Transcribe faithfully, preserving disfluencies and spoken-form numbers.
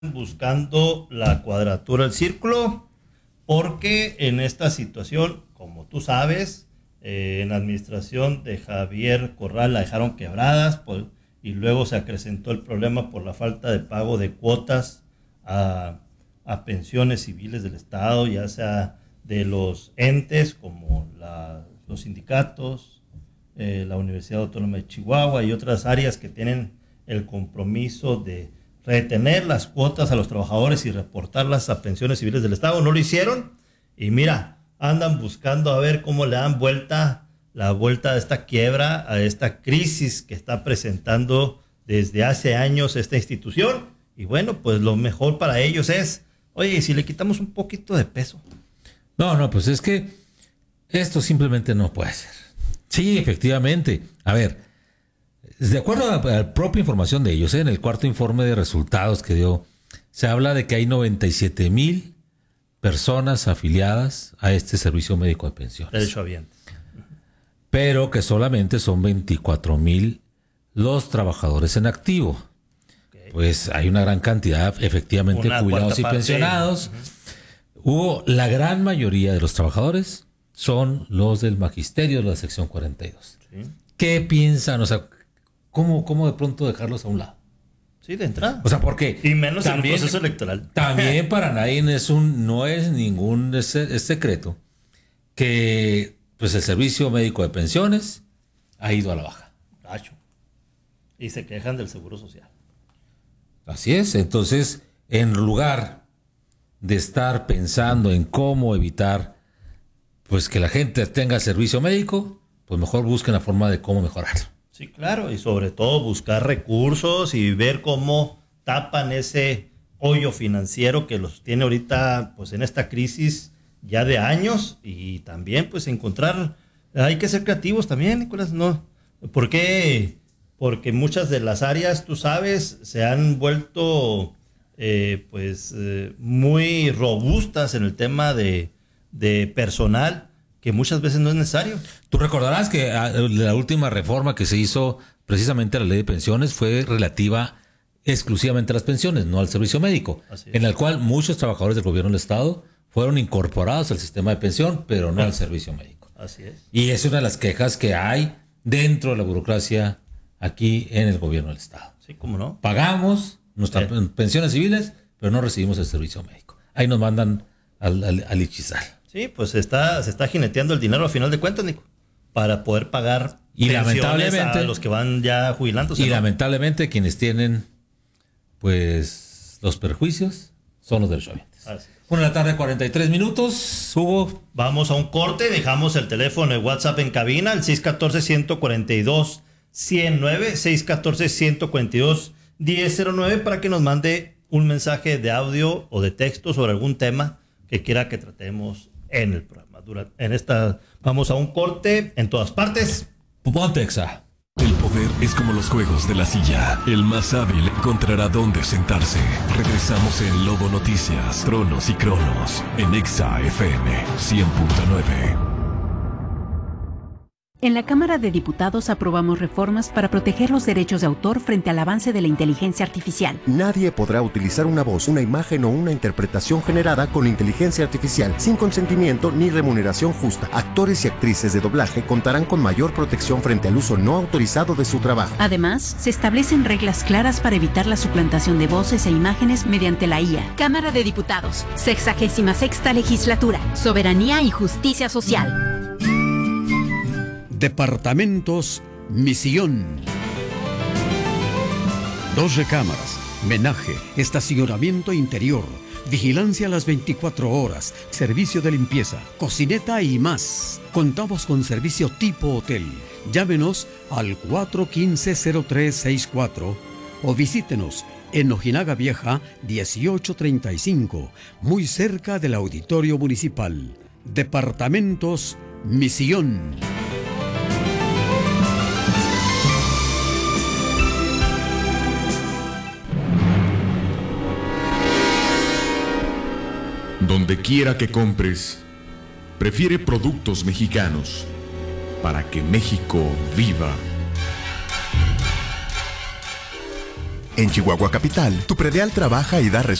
buscando la cuadratura del círculo, porque en esta situación, como tú sabes, eh, en la administración de Javier Corral la dejaron quebradas por, y luego se acrecentó el problema por la falta de pago de cuotas a, a pensiones civiles del Estado, ya sea de los entes como la, los sindicatos, eh, la Universidad Autónoma de Chihuahua y otras áreas que tienen el compromiso de retener las cuotas a los trabajadores y reportarlas a pensiones civiles del Estado. No lo hicieron y mira, andan buscando a ver cómo le dan vuelta, la vuelta a esta quiebra, a esta crisis que está presentando desde hace años esta institución. Y bueno, pues lo mejor para ellos es, oye, si le quitamos un poquito de peso. No, no, pues es que esto simplemente no puede ser. Sí, efectivamente. A ver, de acuerdo a la propia información de ellos, ¿eh? En el cuarto informe de resultados que dio, se habla de que hay noventa y siete mil personas afiliadas a este servicio médico de pensiones. Derechohabientes. Pero que solamente son veinticuatro mil los trabajadores en activo. Okay. Pues hay una gran cantidad, efectivamente, de jubilados y pensionados. Uh-huh. Hubo, la gran mayoría de los trabajadores son los del magisterio de la sección cuarenta y dos. Sí. ¿Qué piensan? O sea, ¿cómo, cómo de pronto dejarlos a un lado? Sí, de entrada. O sea, porque y menos también, en el proceso electoral. También para nadie es un, no es ningún es, es secreto que pues el servicio médico de pensiones ha ido a la baja. Tacho. Y se quejan del seguro social. Así es. Entonces, en lugar de estar pensando en cómo evitar pues que la gente tenga servicio médico, pues mejor busquen la forma de cómo mejorarlo. Sí, claro, y sobre todo buscar recursos y ver cómo tapan ese hoyo financiero que los tiene ahorita pues en esta crisis ya de años, y también pues encontrar, hay que ser creativos también, Nicolás, ¿no? ¿Por qué? Porque muchas de las áreas, tú sabes, se han vuelto eh, pues eh, muy robustas en el tema de, de personal, que muchas veces no es necesario. Tú recordarás que la última reforma que se hizo precisamente a la ley de pensiones fue relativa exclusivamente a las pensiones, no al servicio médico, en el cual muchos trabajadores del gobierno del Estado fueron incorporados al sistema de pensión, pero no al servicio médico. Así es. Y es una de las quejas que hay dentro de la burocracia aquí en el gobierno del Estado. Sí, ¿cómo no? Pagamos nuestras sí. pensiones civiles, pero no recibimos el servicio médico. Ahí nos mandan al, al, al Ichizal. Sí, pues está, se está jineteando el dinero a final de cuentas, Nico, para poder pagar y lamentablemente a los que van ya jubilándose. Y ¿no? lamentablemente quienes tienen pues los perjuicios son los derechohabientes. Una de la tarde, cuarenta y tres minutos. Hugo. Vamos a un corte, dejamos el teléfono de WhatsApp en cabina, el seis uno cuatro, uno cuatro dos, uno cero nueve, seis uno cuatro, uno cuatro dos, uno cero cero nueve, para que nos mande un mensaje de audio o de texto sobre algún tema que quiera que tratemos en el programa. Durante, en esta, vamos a un corte en todas partes. Pontexa. El poder es como los juegos de la silla. El más hábil encontrará dónde sentarse. Regresamos en Lobo Noticias, Tronos y Cronos, en Exa F M cien punto nueve. En la Cámara de Diputados aprobamos reformas para proteger los derechos de autor frente al avance de la inteligencia artificial. Nadie podrá utilizar una voz, una imagen o una interpretación generada con inteligencia artificial sin consentimiento ni remuneración justa. Actores y actrices de doblaje contarán con mayor protección frente al uso no autorizado de su trabajo. Además, se establecen reglas claras para evitar la suplantación de voces e imágenes mediante la I A. Cámara de Diputados, sexagésima sexta legislatura, soberanía y justicia social. Departamentos Misión. Dos recámaras, menaje, estacionamiento interior, vigilancia a las veinticuatro horas, servicio de limpieza, cocineta y más. Contamos con servicio tipo hotel. Llámenos al cuatro uno cinco, cero tres seis cuatro o visítenos en Ojinaga Vieja dieciocho treinta y cinco, muy cerca del Auditorio Municipal. Departamentos Misión. Donde quiera que compres, prefiere productos mexicanos para que México viva. En Chihuahua Capital, tu predial trabaja y da resultados